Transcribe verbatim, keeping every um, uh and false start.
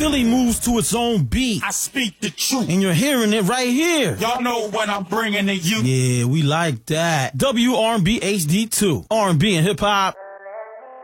Philly moves to its own beat. I speak the truth. And you're hearing it right here. Y'all know what I'm bringing to you. Yeah, we like that. W R and B H D two. R and B and hip hop.